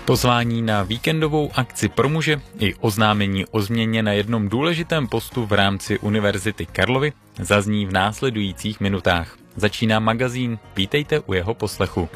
Pozvání na víkendovou akci pro muže i oznámení o změně na jednom důležitém postu v rámci Univerzity Karlovy zazní v následujících minutách. Začíná magazín, vítejte u jeho poslechu.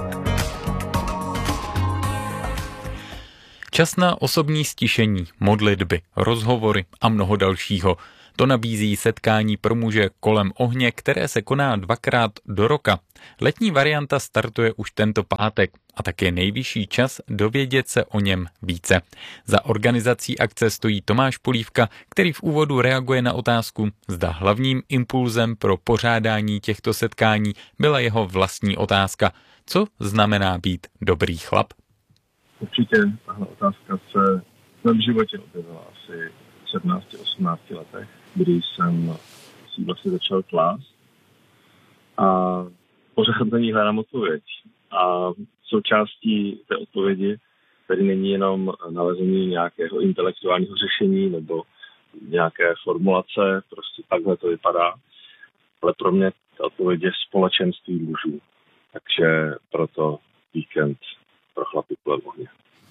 Čas na osobní stišení, modlitby, rozhovory a mnoho dalšího. To nabízí setkání pro muže kolem ohně, které se koná 2krát do roka. Letní varianta startuje už tento pátek a tak je nejvyšší čas dovědět se o něm více. Za organizací akce stojí Tomáš Polívka, který v úvodu reaguje na otázku, zda hlavním impulzem pro pořádání těchto setkání byla jeho vlastní otázka. Co znamená být dobrý chlap? Určitě tahle otázka se v mém životě objevila asi v 17-18 letech, kdy jsem si vlastně začal klást a pořád na ní hledám odpověď. A součástí té odpovědi tady není jenom nalezení nějakého intelektuálního řešení nebo nějaké formulace, prostě takhle to vypadá, ale pro mě ta odpověď je společenství mužů. Takže proto víkend pro chlapy kolem ohně.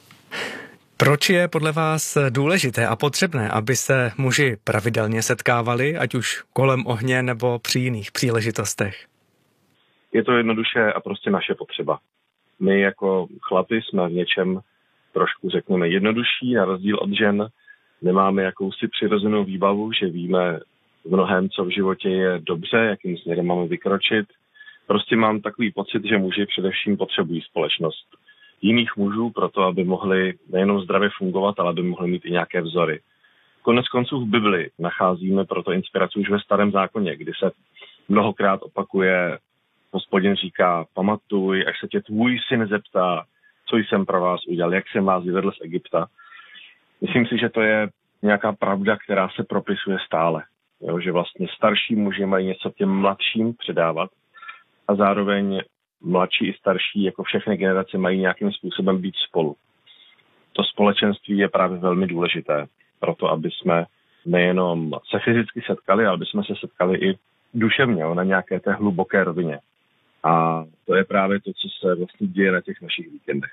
Proč je podle vás důležité a potřebné, aby se muži pravidelně setkávali, ať už kolem ohně nebo při jiných příležitostech? Je to jednoduše a prostě naše potřeba. My jako chlapi jsme v něčem trošku, řekněme, jednodušší, na rozdíl od žen. Nemáme jakousi přirozenou výbavu, že víme v mnohém, co v životě je dobře, jakým směrem máme vykročit. Prostě mám takový pocit, že muži především potřebují společnost jiných mužů proto, aby mohli nejenom zdravě fungovat, ale aby mohli mít i nějaké vzory. Konec konců v Bibli nacházíme proto inspiraci už ve Starém zákoně, kdy se mnohokrát opakuje, Hospodin říká, pamatuj, až se tě tvůj syn zeptá, co jsem pro vás udělal, jak jsem vás vyvedl z Egypta. Myslím si, že to je nějaká pravda, která se propisuje stále. Jo? Že vlastně starší muži mají něco těm mladším předávat a zároveň mladší i starší, jako všechny generace, mají nějakým způsobem být spolu. To společenství je právě velmi důležité proto, aby jsme nejenom se fyzicky setkali, ale aby jsme se setkali i duševně, na nějaké té hluboké rovině. A to je právě to, co se vlastně děje na těch našich víkendech.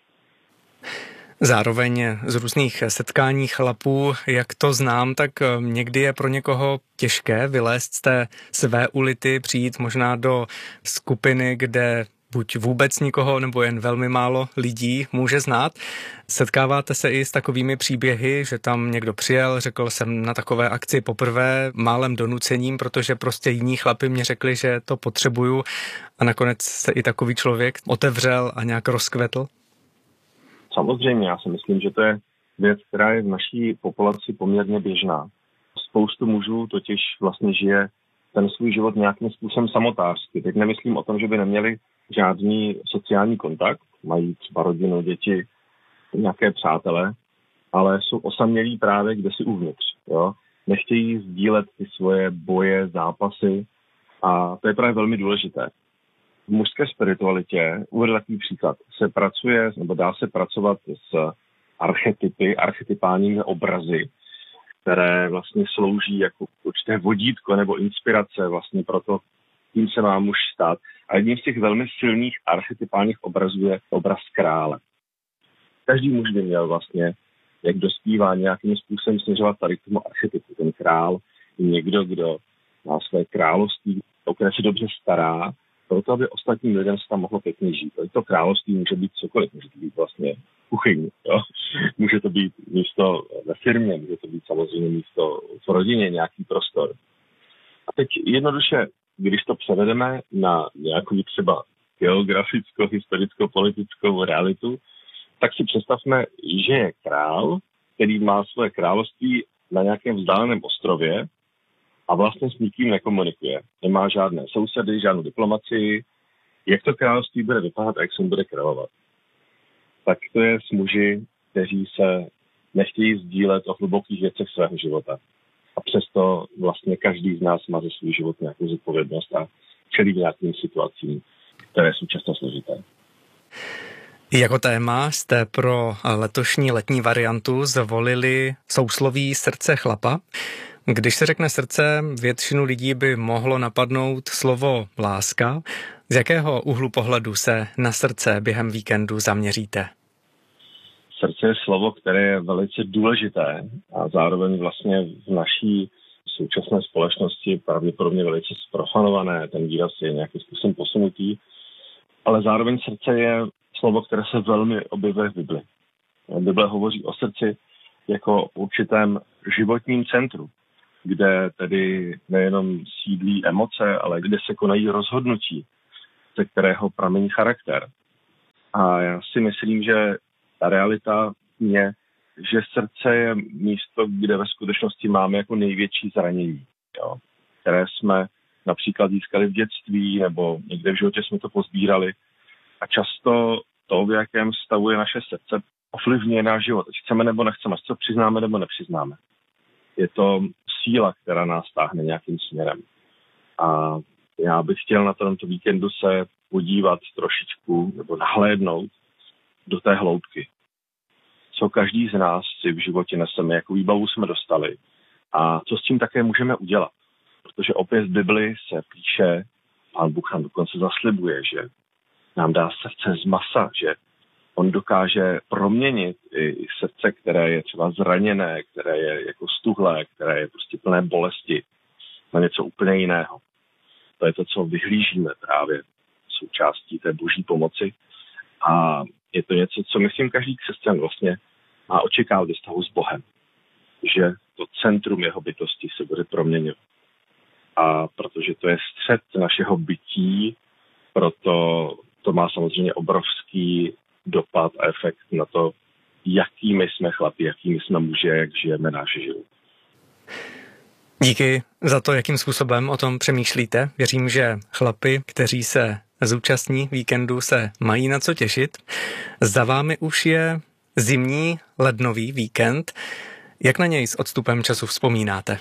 Zároveň z různých setkání chlapů, jak to znám, tak někdy je pro někoho těžké vylézt z té své ulity, přijít možná do skupiny, kde buď vůbec nikoho, nebo jen velmi málo lidí může znát. Setkáváte se i s takovými příběhy, že tam někdo přijel, řekl jsem na takové akci poprvé, málem donucením, protože prostě jiní chlapi mě řekli, že to potřebuju a nakonec se i takový člověk otevřel a nějak rozkvetl? Samozřejmě, já si myslím, že to je věc, která je v naší populaci poměrně běžná. Spoustu mužů totiž vlastně žije ten svůj život nějakým způsobem samotářsky. Teď nemyslím o tom, že by neměli žádný sociální kontakt, mají třeba rodinu, děti, nějaké přátele, ale jsou osamělí právě kdesi uvnitř. Jo? Nechtějí sdílet ty svoje boje, zápasy a to je právě velmi důležité. V mužské spiritualitě, uvedu takový příklad, se pracuje, nebo dá se pracovat s archetypy, archetypálními obrazy, které vlastně slouží jako určité vodítko nebo inspirace vlastně pro to, kým se má muž stát. A jedním z těch velmi silných archetypálních obrazů je obraz krále. Každý muž by měl vlastně, jak dospívá, nějakým způsobem směřovat tady k tomu archetypu. Ten král je někdo, kdo má své království, o které se dobře stará, proto, aby ostatním lidem se tam mohlo pěkně žít. To království může být cokoliv, může to být vlastně kuchyň, jo? Může to být místo ve firmě, může to být samozřejmě místo v rodině, nějaký prostor. A teď jednoduše, když to převedeme na nějakou třeba geografickou, historicko-politickou realitu, tak si představme, že je král, který má své království na nějakém vzdáleném ostrově, a vlastně s nikým nekomunikuje. Nemá žádné sousedy, žádnou diplomacii. Jak to království bude vypadat a jak se mu bude královat? Tak to je s muži, kteří se nechtějí sdílet o hlubokých věcech svého života. A přesto vlastně každý z nás má ze svůj život nějakou zodpovědnost a čelí nějakým situacím, které jsou často složité. Jako téma jste pro letošní letní variantu zvolili sousloví srdce chlapa. Když se řekne srdce, většinu lidí by mohlo napadnout slovo láska. Z jakého úhlu pohledu se na srdce během víkendu zaměříte? Srdce je slovo, které je velice důležité a zároveň vlastně v naší současné společnosti pravděpodobně velice zprofanované. Ten výraz je nějakým způsobem posunutý, ale zároveň srdce je slovo, které se velmi objevuje v Bibli. Bible hovoří o srdci jako určitém životním centru, kde tedy nejenom sídlí emoce, ale kde se konají rozhodnutí, ze kterého pramení charakter. A já si myslím, že ta realita je, že srdce je místo, kde ve skutečnosti máme jako největší zranění, jo, které jsme například získali v dětství nebo někde v životě jsme to pozbírali. A často to, v jakém stavu je naše srdce, ovlivňuje náš život. Ať chceme nebo nechceme, ať co přiznáme nebo nepřiznáme. Je to síla, která nás táhne nějakým směrem. A já bych chtěl na tomto víkendu se podívat trošičku nebo nahlédnout do té hloubky. Co každý z nás si v životě neseme, jakou výbavu jsme dostali a co s tím také můžeme udělat. Protože opět v Bibli se píše, Pán Bůh nám dokonce zaslibuje, že nám dá srdce z masa, že on dokáže proměnit i srdce, které je třeba zraněné, které je jako stuhlé, které je prostě plné bolesti, na něco úplně jiného. To je to, co vyhlížíme právě součástí té boží pomoci. A je to něco, co myslím každý křesťan vlastně má očekávat vztahu s Bohem. Že to centrum jeho bytosti se bude proměňovat. A protože to je střed našeho bytí, proto to má samozřejmě obrovský dopad a efekt na to, jakými jsme chlapi, jakými jsme muži, jak žijeme náš život. Díky za to, jakým způsobem o tom přemýšlíte. Věřím, že chlapi, kteří se zúčastní víkendu, se mají na co těšit. Za vámi už je zimní lednový víkend. Jak na něj s odstupem času vzpomínáte?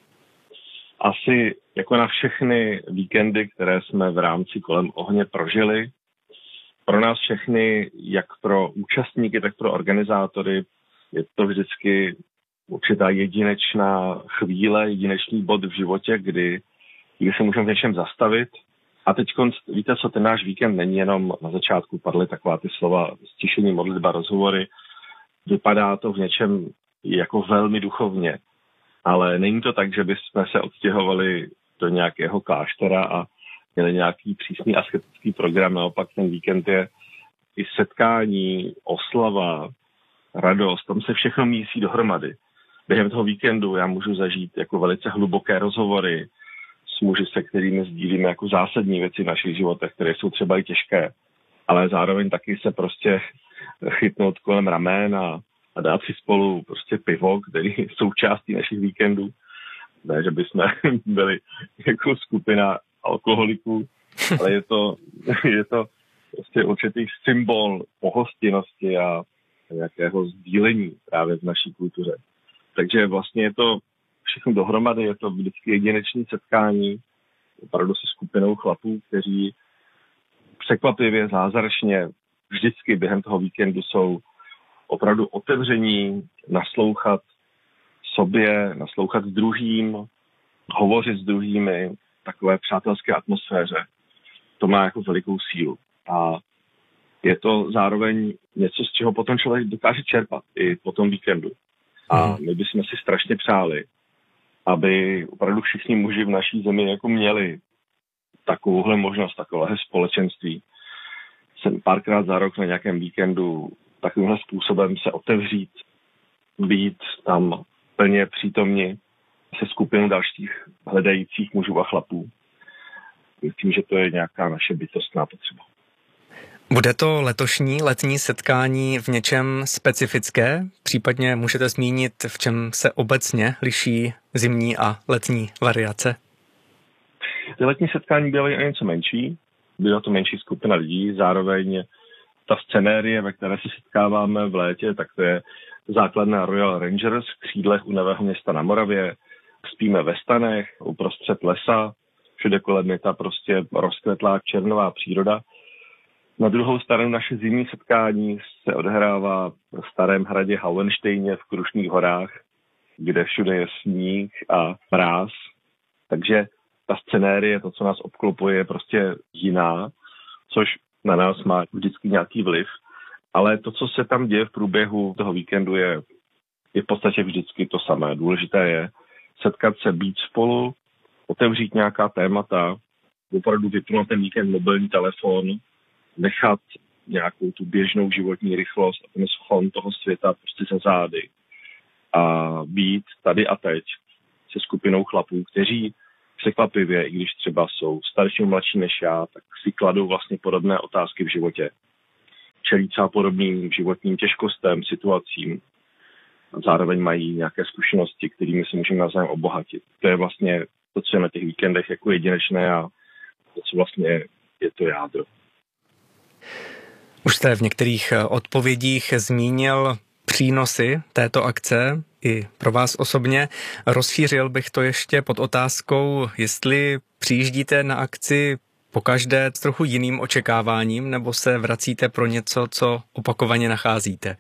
Asi jako na všechny víkendy, které jsme v rámci Kolem ohně prožili, pro nás všechny, jak pro účastníky, tak pro organizátory, je to vždycky určitá jedinečná chvíle, jedinečný bod v životě, kdy se můžeme v něčem zastavit. A teď víte, co ten náš víkend není jenom na začátku padly taková ty slova stišení, modlitba, rozhovory. Vypadá to v něčem jako velmi duchovně, ale není to tak, že bychom se odstěhovali do nějakého kláštera a měli nějaký přísný asketický program. Naopak ten víkend je i setkání, oslava, radost, tam se všechno mísí dohromady. Během toho víkendu já můžu zažít jako velice hluboké rozhovory s muži, se kterými sdílíme jako zásadní věci v našich životech, které jsou třeba i těžké, ale zároveň taky se prostě chytnout kolem ramen a dát si spolu prostě pivo, který je součástí našich víkendů. Ne, že bychom byli jako skupina alkoholiků, ale je to prostě určitý symbol pohostinnosti a nějakého sdílení právě v naší kultuře. Takže vlastně je to všechno dohromady, je to vždycky jedinečné setkání opravdu se skupinou chlapů, kteří překvapivě, zázračně vždycky během toho víkendu jsou opravdu otevření, naslouchat sobě, naslouchat s druhým, hovořit s druhými, takové přátelské atmosféře. To má jako velikou sílu. A je to zároveň něco, z čeho potom člověk dokáže čerpat i po tom víkendu. A my bychom si strašně přáli, aby opravdu všichni muži v naší zemi jako měli takovouhle možnost, takovéhle společenství. Jsem párkrát za rok na nějakém víkendu takovýmhle způsobem se otevřít, být tam plně přítomni se skupinou dalších hledajících mužů a chlapů. Myslím, že to je nějaká naše bytostná potřeba. Bude to letošní letní setkání v něčem specifické? Případně můžete zmínit, v čem se obecně liší zimní a letní variace? Ty letní setkání byly o něco menší. Byla to menší skupina lidí, zároveň ta scenérie, ve které se setkáváme v létě, tak to je základna Royal Rangers v křídlech u Nového Města na Moravě. Spíme ve stanech, uprostřed lesa, všude kolem je ta prostě rozkvetlá černová příroda. Na druhou stranu naše zimní setkání se odehrává v starém hradě Hauensteině v Krušných horách, kde všude je sníh a mráz. Takže ta scenérie, to, co nás obklopuje, je prostě jiná, což na nás má vždycky nějaký vliv. Ale to, co se tam děje v průběhu toho víkendu, je v podstatě vždycky to samé. Důležité je setkat se, být spolu, otevřít nějaká témata, opravdu vypnout ten víkend mobilní telefon, nechat nějakou tu běžnou životní rychlost a ten schon toho světa prostě za zády a být tady a teď se skupinou chlapů, kteří překvapivě, i když třeba jsou starší mladší než já, tak si kladou vlastně podobné otázky v životě. Čelí třeba podobným životním těžkostem, situacím a zároveň mají nějaké zkušenosti, kterými se můžeme navzájem obohatit. To je vlastně to, co je na těch víkendech jako jedinečné a to, co vlastně je to jádro. Už jste v některých odpovědích zmínil přínosy této akce i pro vás osobně. Rozšířil bych to ještě pod otázkou, jestli přijíždíte na akci pokaždé s trochu jiným očekáváním, nebo se vracíte pro něco, co opakovaně nacházíte?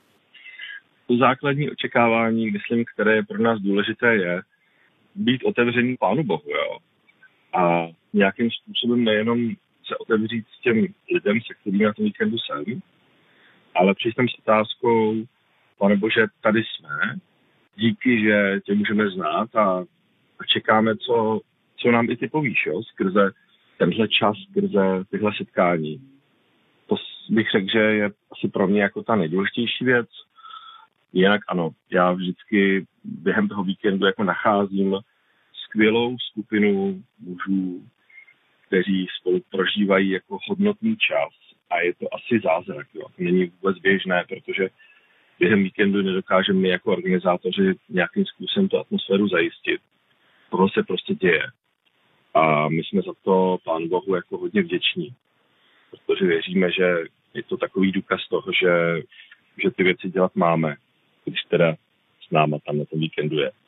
To základní očekávání, myslím, které je pro nás důležité, je být otevřený Pánu Bohu. Jo? A nějakým způsobem nejenom se otevřít s těm lidem, se kterými na tom víkendu jsem, ale přijít tam s otázkou, Pane Bože, tady jsme, díky, že tě můžeme znát a čekáme, co nám i ty povíš, jo? Skrze tenhle čas, skrze tyhle setkání. To bych řekl, že je asi pro mě jako ta nejdůležitější věc. Jinak ano, já vždycky během toho víkendu jako nacházím skvělou skupinu mužů, kteří spolu prožívají jako hodnotný čas a je to asi zázrak. Jo. Není vůbec běžné, protože během víkendu nedokážeme my jako organizátoři nějakým způsobem tu atmosféru zajistit. Tohle se prostě děje. A my jsme za to Pánu Bohu jako hodně vděční, protože věříme, že je to takový důkaz toho, že ty věci dělat máme, když teda s náma tam na tom víkendu je.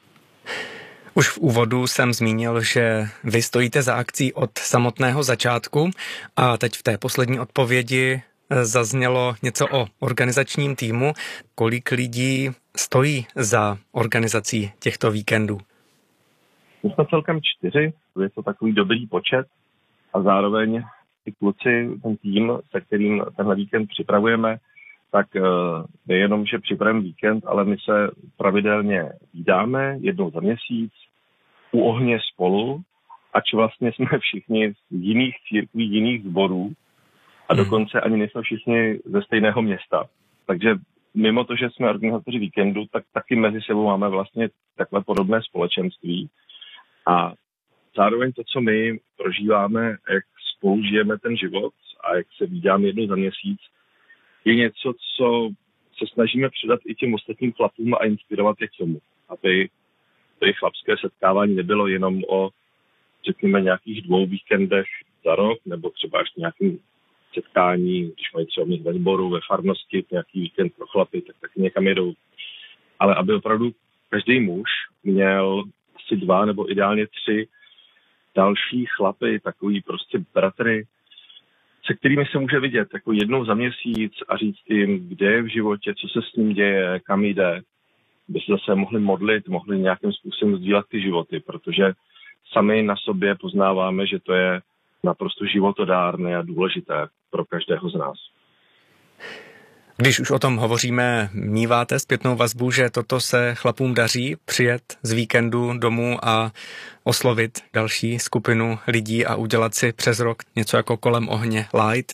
Už v úvodu jsem zmínil, že vy stojíte za akcí od samotného začátku a teď v té poslední odpovědi zaznělo něco o organizačním týmu. Kolik lidí stojí za organizací těchto víkendů? My jsme celkem 4, je to takový dobrý počet a zároveň ty kluci, ten tým, se kterým tenhle víkend připravujeme, tak nejenom, že připravujeme víkend, ale my se pravidelně vídáme jednou za měsíc u ohně spolu, ač vlastně jsme všichni z jiných církví, jiných sborů a dokonce ani nejsme všichni ze stejného města. Takže mimo to, že jsme organizátoři víkendu, tak taky mezi sebou máme vlastně takhle podobné společenství. A zároveň to, co my prožíváme, jak spolu žijeme ten život a jak se vídáme jednou za měsíc, je něco, co se snažíme předat i těm ostatním chlapům a inspirovat je k tomu, aby to chlapské setkávání nebylo jenom o, řekněme, nějakých 2 víkendech za rok, nebo třeba ještě nějakým setkání, když mají třeba ve sboru, ve farnosti, nějaký víkend pro chlapy, tak taky někam jedou. Ale aby opravdu každý muž měl asi 2 nebo ideálně 3 další chlapy, takový prostě bratry, se kterými se může vidět jako jednou za měsíc a říct jim, kde je v životě, co se s ním děje, kam jde, by se zase mohli modlit, mohli nějakým způsobem sdílet ty životy, protože sami na sobě poznáváme, že to je naprosto životodárné a důležité pro každého z nás. Když už o tom hovoříme, míváte zpětnou vazbu, že toto se chlapům daří přijet z víkendu domů a oslovit další skupinu lidí a udělat si přes rok něco jako Kolem ohně light?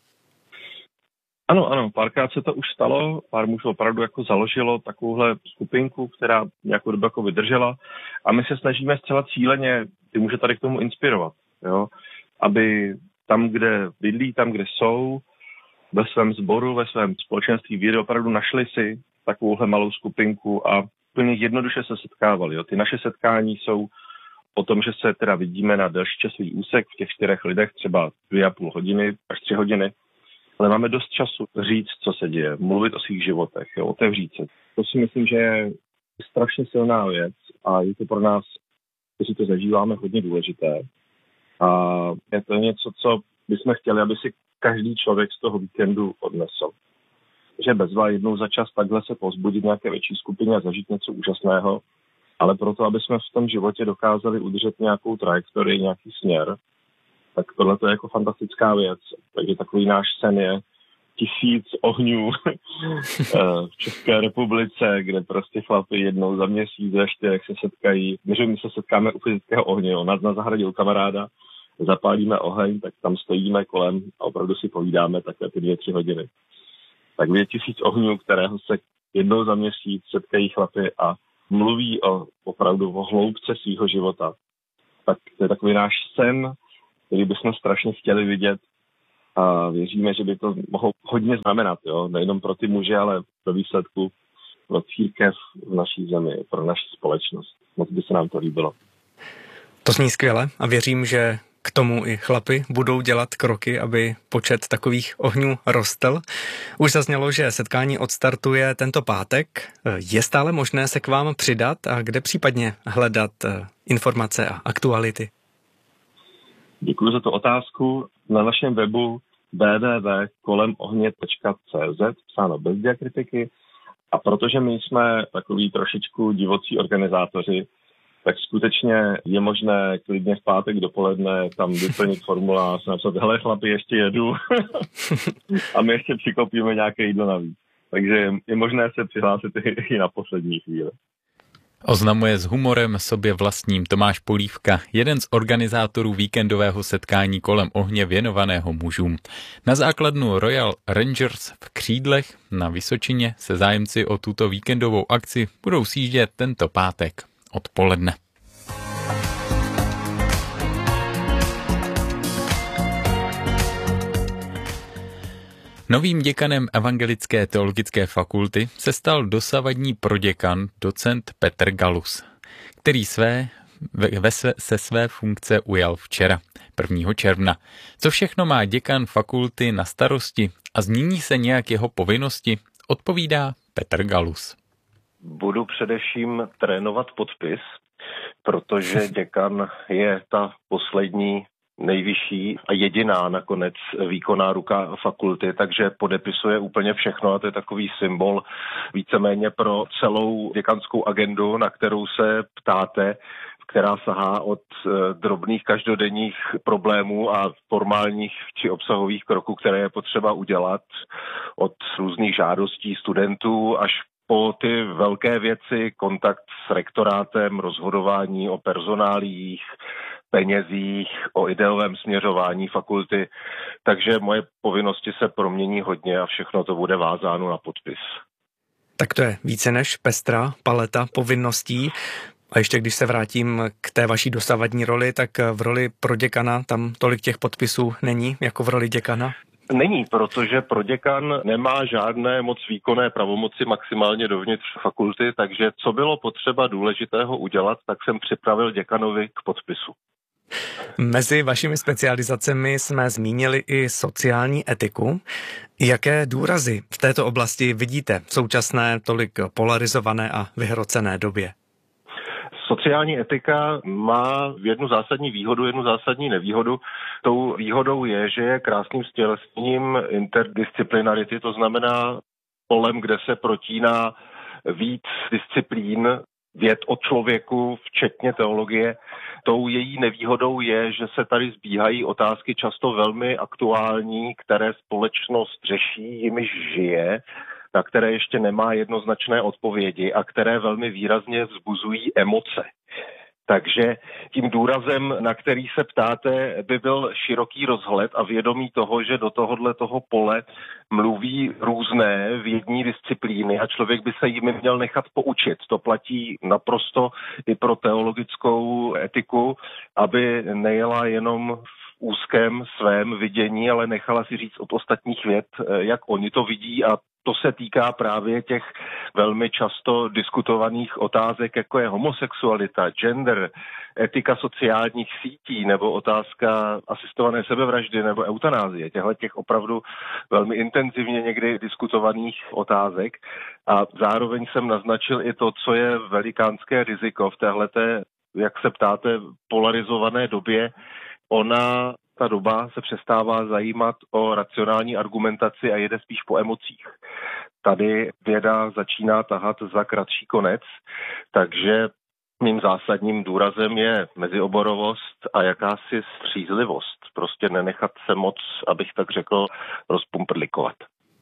Ano, párkrát se to už stalo, pár mužů opravdu jako založilo takovouhle skupinku, která nějakou dobu jako vydržela a my se snažíme zcela cíleně ty muže tady k tomu inspirovat, jo? Aby tam, kde bydlí, tam, kde jsou, ve svém sboru, ve svém společenství víry opravdu našli si takovouhle malou skupinku a úplně jednoduše se setkávali. Jo. Ty naše setkání jsou o tom, že se teda vidíme na delší časový úsek v těch 4 lidech, třeba 2,5 hodiny až 3 hodiny, ale máme dost času říct, co se děje, mluvit o svých životech, jo, otevřít se. To si myslím, že je strašně silná věc a je to pro nás, kteří to zažíváme, hodně důležité. A je to něco, co bychom chtěli, aby si každý člověk z toho víkendu odnesl. Že bezva jednou za čas takhle se povzbudit nějaké větší skupině a zažít něco úžasného, ale proto, aby jsme v tom životě dokázali udržet nějakou trajektorii, nějaký směr, tak tohle je jako fantastická věc. Takže takový náš sen je 1000 ohňů v České republice, kde prostě chlapi jednou za měsíc ve 4 se setkají. My se setkáme u fyzického ohně, na zahradě u kamaráda, zapálíme oheň, tak tam stojíme kolem a opravdu si povídáme takhle ty 2-3 hodiny. Tak je 1000 ohňů, kterého se jednou za měsíc setkají chlapi a mluví opravdu o hloubce svého života. Tak to je takový náš sen, který bychom strašně chtěli vidět a věříme, že by to mohlo hodně znamenat, jo? Nejenom pro ty muže, ale pro výsledku pro církev v naší zemi, pro naši společnost. Moc by se nám to líbilo. To zní skvěle a věřím, že k tomu i chlapi budou dělat kroky, aby počet takových ohňů rostl. Už zaznělo, že setkání odstartuje tento pátek. Je stále možné se k vám přidat a kde případně hledat informace a aktuality? Děkuji za tu otázku. Na našem webu www.kolemohně.cz psáno bez diakritiky a protože my jsme takový trošičku divocí organizátoři, tak skutečně je možné klidně v pátek dopoledne tam vyplnit formulář, napsat, hele chlapi, ještě jedu a my ještě přikopíme nějaké jídlo navíc. Takže je možné se přihlásit i na poslední chvíli. Oznamuje s humorem sobě vlastním Tomáš Polívka, jeden z organizátorů víkendového setkání kolem ohně věnovaného mužům. Na základnu Royal Rangers v Křídlech na Vysočině se zájemci o tuto víkendovou akci budou sjíždět tento pátek odpoledne. Novým děkanem Evangelické teologické fakulty se stal dosavadní proděkan docent Petr Galus, který se své funkce ujal včera, 1. června. Co všechno má děkan fakulty na starosti a změní se nějak jeho povinnosti, odpovídá Petr Galus. Budu především trénovat podpis, protože děkan je ta poslední nejvyšší a jediná nakonec výkonná ruka fakulty, takže podepisuje úplně všechno a to je takový symbol víceméně pro celou děkanskou agendu, na kterou se ptáte, která sahá od drobných každodenních problémů a formálních či obsahových kroků, které je potřeba udělat, od různých žádostí studentů až po ty velké věci, kontakt s rektorátem, rozhodování o personáliích, penězích, o ideovém směřování fakulty. Takže moje povinnosti se promění hodně a všechno to bude vázáno na podpis. Tak to je více než pestrá paleta povinností. A ještě když se vrátím k té vaší dosavadní roli, tak v roli proděkana tam tolik těch podpisů není, jako v roli děkana? Není, protože proděkan nemá žádné moc výkonné pravomoci maximálně dovnitř fakulty, takže co bylo potřeba důležitého udělat, tak jsem připravil děkanovi k podpisu. Mezi vašimi specializacemi jsme zmínili i sociální etiku. Jaké důrazy v této oblasti vidíte v současné tolik polarizované a vyhrocené době? Sociální etika má jednu zásadní výhodu, jednu zásadní nevýhodu. Tou výhodou je, že je krásným stělesněním interdisciplinarity, to znamená polem, kde se protíná víc disciplín, věd o člověku, včetně teologie. Tou její nevýhodou je, že se tady zbíhají otázky často velmi aktuální, které společnost řeší, jimiž žije, na které ještě nemá jednoznačné odpovědi a které velmi výrazně vzbuzují emoce. Takže tím důrazem, na který se ptáte, by byl široký rozhled a vědomí toho, že do toho pole mluví různé vědní disciplíny a člověk by se jimi měl nechat poučit. To platí naprosto i pro teologickou etiku, aby nejela jenom v úzkém svém vidění, ale nechala si říct od ostatních věd, jak oni to vidí, a to se týká právě těch velmi často diskutovaných otázek, jako je homosexualita, gender, etika sociálních sítí nebo otázka asistované sebevraždy nebo eutanázie. Těch opravdu velmi intenzivně někdy diskutovaných otázek. A zároveň jsem naznačil i to, co je velikánské riziko v téhleté, jak se ptáte, polarizované době. Ta doba se přestává zajímat o racionální argumentaci a jede spíš po emocích. Tady věda začíná tahat za kratší konec, takže mým zásadním důrazem je mezioborovost a jakási střízlivost. Prostě nenechat se moc, abych tak řekl, rozpumprlikovat.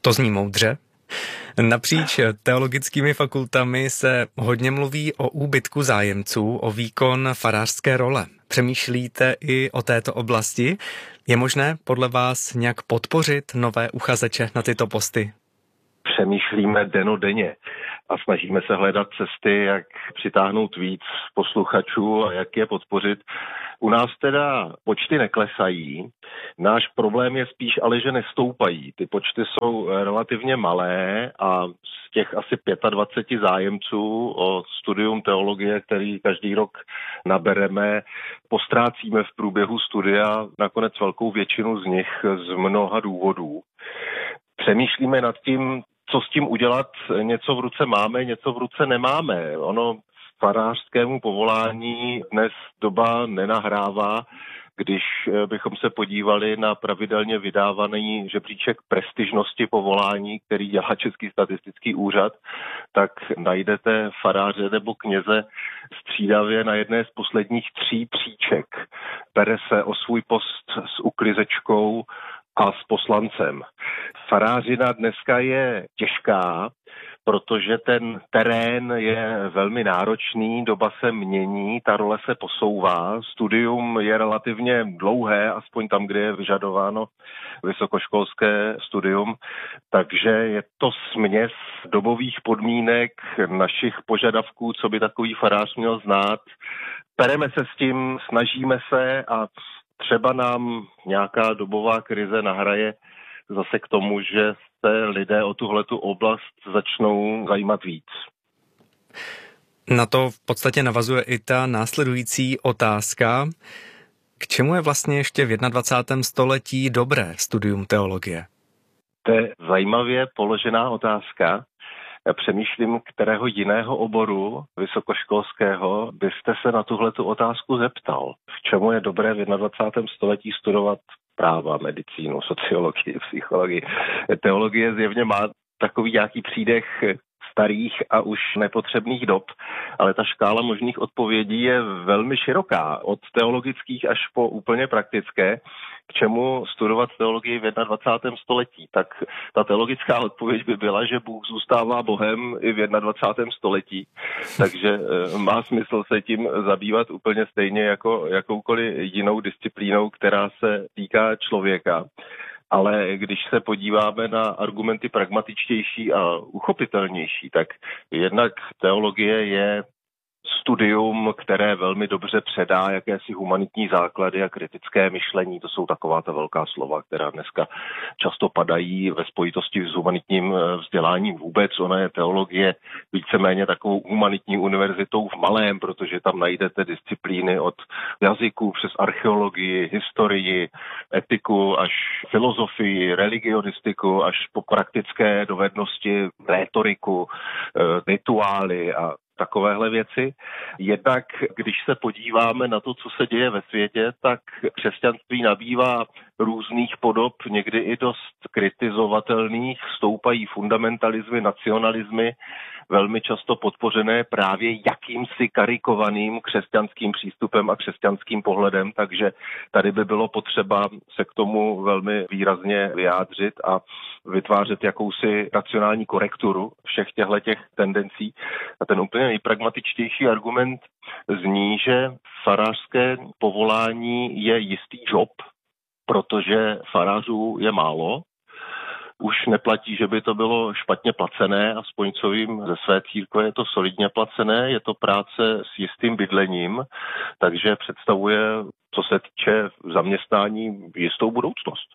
To zní moudře. Napříč teologickými fakultami se hodně mluví o úbytku zájemců o výkon farářské role. Přemýšlíte i o této oblasti? Je možné podle vás nějak podpořit nové uchazeče na tyto posty? Přemýšlíme dennodenně a snažíme se hledat cesty, jak přitáhnout víc posluchačů a jak je podpořit. U nás teda počty neklesají. Náš problém je spíš ale, že nestoupají. Ty počty jsou relativně malé a z těch asi 25 zájemců o studium teologie, který každý rok nabereme, postrácíme v průběhu studia nakonec velkou většinu z nich z mnoha důvodů. Přemýšlíme nad tím, co s tím udělat, něco v ruce máme, něco v ruce nemáme. Ono farářskému povolání dnes doba nenahrává. Když bychom se podívali na pravidelně vydávaný žebříček prestižnosti povolání, který dělá Český statistický úřad, tak najdete faráře nebo kněze střídavě na jedné z posledních 3 příček. Bere se o svůj post s uklizečkou a s poslancem. Farářina dneska je těžká, protože ten terén je velmi náročný, doba se mění, ta role se posouvá, studium je relativně dlouhé, aspoň tam, kde je vyžadováno vysokoškolské studium, takže je to směs dobových podmínek, našich požadavků, co by takový farář měl znát. Pereme se s tím, snažíme se a třeba nám nějaká dobová krize nahraje zase k tomu, že se lidé o tuhletu oblast začnou zajímat víc. Na to v podstatě navazuje i ta následující otázka. K čemu je vlastně ještě v 21. století dobré studium teologie? To je zajímavě položená otázka. Já přemýšlím, kterého jiného oboru vysokoškolského byste se na tuhletu otázku zeptal. K čemu je dobré v 21. století studovat práva, medicínu, sociologii, psychologii. Teologie zjevně má takový nějaký přídech starých a už nepotřebných dob, ale ta škála možných odpovědí je velmi široká, od teologických až po úplně praktické. K čemu studovat teologii v 21. století? Tak ta teologická odpověď by byla, že Bůh zůstává Bohem i v 21. století, takže má smysl se tím zabývat úplně stejně jako jakoukoliv jinou disciplínou, která se týká člověka. Ale když se podíváme na argumenty pragmatičtější a uchopitelnější, tak jednak teologie je studium, které velmi dobře předá jakési humanitní základy a kritické myšlení. To jsou taková ta velká slova, která dneska často padají ve spojitosti s humanitním vzděláním vůbec. Ona je teologie víceméně takovou humanitní univerzitou v malém, protože tam najdete disciplíny od jazyků přes archeologii, historii, etiku až filozofii, religionistiku až po praktické dovednosti, rétoriku, rituály a takovéhle věci. Jednak, když se podíváme na to, co se děje ve světě, tak křesťanství nabývá různých podob, někdy i dost kritizovatelných, stoupají fundamentalismy, nacionalismy, velmi často podpořené právě jakýmsi karikovaným křesťanským přístupem a křesťanským pohledem, takže tady by bylo potřeba se k tomu velmi výrazně vyjádřit a vytvářet jakousi racionální korekturu všech těchto tendencí. A ten úplně nejpragmatičtější argument zní, že farářské povolání je jistý job, protože farářů je málo. Už neplatí, že by to bylo špatně placené, aspoň co vím ze své církve je to solidně placené, je to práce s jistým bydlením, takže představuje, co se týče zaměstnání, jistou budoucnost.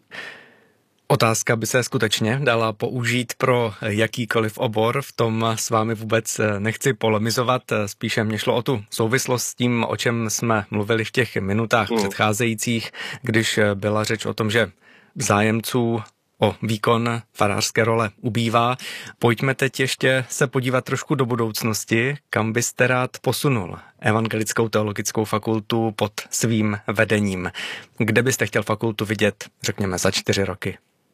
Otázka by se skutečně dala použít pro jakýkoliv obor, v tom s vámi vůbec nechci polemizovat, spíše mě šlo o tu souvislost s tím, o čem jsme mluvili v těch minutách předcházejících, když byla řeč o tom, že zájemců o výkon farářské role ubývá. Pojďme teď ještě se podívat trošku do budoucnosti, kam byste rád posunul Evangelickou teologickou fakultu pod svým vedením. Kde byste chtěl fakultu vidět, řekněme, za 4 roky?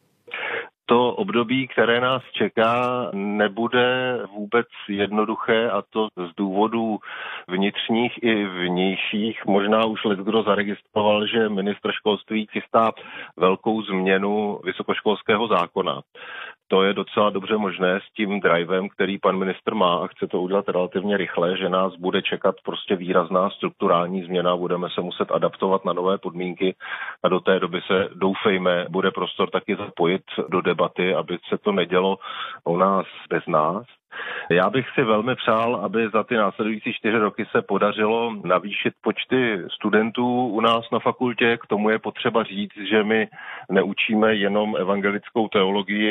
To období, které nás čeká, nebude vůbec jednoduché, a to z důvodů vnitřních i vnějších. Možná už leckdo zaregistroval, že ministr školství chystá velkou změnu vysokoškolského zákona. To je docela dobře možné s tím drivem, který pan ministr má a chce to udělat relativně rychle, že nás bude čekat prostě výrazná strukturální změna, budeme se muset adaptovat na nové podmínky a do té doby se, doufejme, bude prostor taky zapojit do debaty, aby se to nedělo u nás bez nás. Já bych si velmi přál, aby za ty následující 4 roky se podařilo navýšit počty studentů u nás na fakultě. K tomu je potřeba říct, že my neučíme jenom evangelickou teologii,